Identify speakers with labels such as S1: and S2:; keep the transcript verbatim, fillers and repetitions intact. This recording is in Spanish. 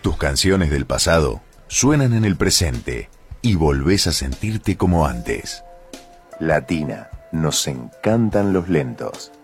S1: Tus canciones del pasado suenan en el presente y volvés a sentirte como antes. Latina, nos encantan los lentos.